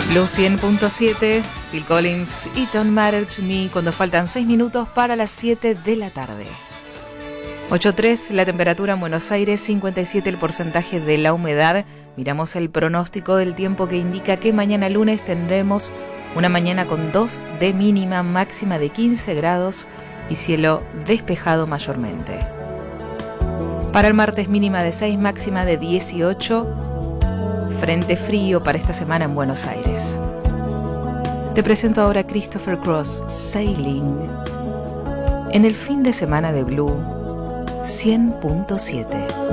Blue 100.7, Phil Collins, It Don't Matter to Me, cuando faltan 6 minutos para las 7 de la tarde. 8.3 la temperatura en Buenos Aires, 57 el porcentaje de la humedad. Miramos el pronóstico del tiempo que indica que mañana lunes tendremos una mañana con 2 de mínima, máxima de 15 grados y cielo despejado mayormente. Para el martes mínima de 6, máxima de 18. Frente frío para esta semana en Buenos Aires. Te presento ahora a Christopher Cross, Sailing, en el fin de semana de Blue 100.7.